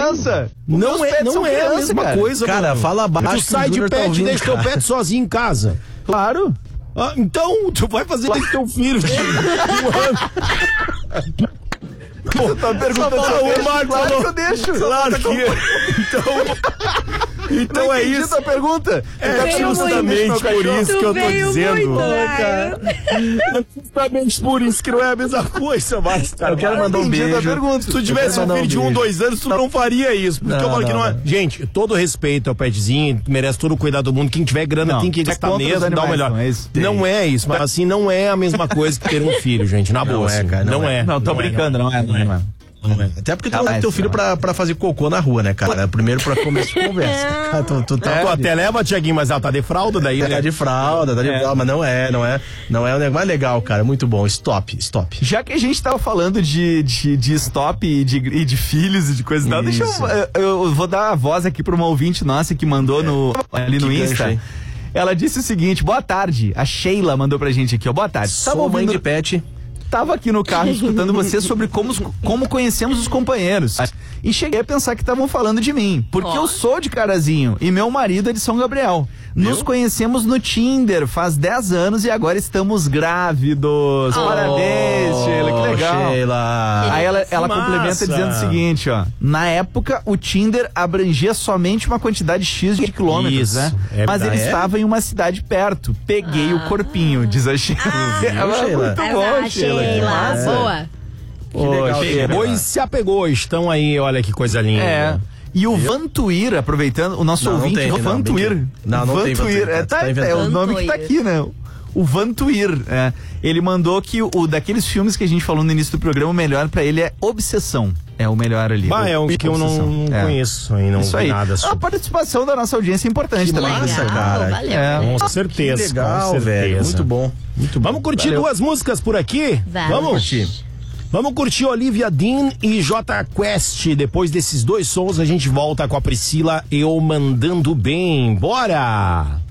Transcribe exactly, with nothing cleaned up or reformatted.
criança. Não é, não é a mesma cara. coisa, Cara, mano. fala baixo. Tu sai de pet e deixa teu pet sozinho em casa. Claro. Ah, então, tu vai fazer com teu filho de um ano. Você tá perguntando Só se eu o deixo? Marco Claro falou. que eu deixo. Claro que Então, então Não é entendi isso. a pergunta. É Ele tá veio justamente muito. por isso Tu que eu tô veio dizendo. muito, cara. É justamente por isso que não é a mesma coisa, mas Eu quero mandar um entendi a beijo. pergunta. se tu tivesse um filho de um, dois anos, tu não faria isso. Porque Não, eu falo que não, não é. não. Gente, todo respeito ao petzinho, merece todo o cuidado do mundo. Quem tiver grana Não, tem que é gastar contra os mesmo, dá o animais, melhor. não é isso? Não é isso, mas assim, não é a mesma coisa que ter um filho, gente. Na boa, é, assim. cara, não Não é. é. Não, tô é, brincando, não é, não é. Até porque tu Ah, não leva teu essa, filho não. pra, pra fazer cocô na rua, né, cara? Primeiro pra começo de conversa. Cara, tu, tu tá, Tu até leva, Tiaguinho, mas ela tá de fralda daí, tá né? de fralda, tá de fralda, mas não é, não é. Não é o negócio mais legal, cara. Muito bom. Stop, stop. Já que a gente tava falando de, de, de stop e de, e de filhos e de coisa e tal, deixa Isso. eu, eu. Eu vou dar a voz aqui pra uma ouvinte nossa que mandou no, ali no Que gancho, Insta. hein? Ela disse o seguinte: boa tarde. A Sheila mandou pra gente aqui, ó. Boa tarde. Tava Sou mãe ouvindo- de pet. Tava aqui no carro escutando você sobre como, como conhecemos os companheiros. E cheguei a pensar que estavam falando de mim. Porque Ó. eu sou de Carazinho e meu marido é de São Gabriel. Nos conhecemos no Tinder faz dez anos e agora estamos grávidos. Oh. Parabéns, Sheila, que legal. Sheila. Aí ela, ela Massa. complementa dizendo o seguinte, ó. Na época, o Tinder abrangia somente uma quantidade X de quilômetros, Isso, né? é Mas ele verdade. estava em uma cidade perto. Peguei o corpinho, diz a Sheila. Ela é Sheila? muito Mas bom, a Sheila. Sheila, Massa. boa. Que legal, Sheila. Sheila. Pois se apegou, estão aí, olha que coisa linda. É. E o Vantuir, aproveitando, o nosso Não, não ouvinte, tem, o não, Vantuir. mentira. Não, não tem Vantuir, É, tá, tá, tá é inventando. o nome que tá aqui, né? O Vantuir, é. Ele mandou que o, o daqueles filmes que a gente falou no início do programa, o melhor pra ele é Obsessão. É o melhor ali. Bah, é um que eu não, Obsessão. não É. conheço e não Isso vi aí. nada A sobre. participação da nossa audiência é importante Que também. massa, Legal, cara. valeu. É. Com certeza, Que legal, com certeza. velho. Muito bom. Muito bom. Vamos curtir Valeu. duas músicas por aqui? Vamos. Vamos? Curtir. Vamos curtir Olivia Dean e J Quest. Depois desses dois sons, a gente volta com a Priscila Eu Mandando Bem. Bora!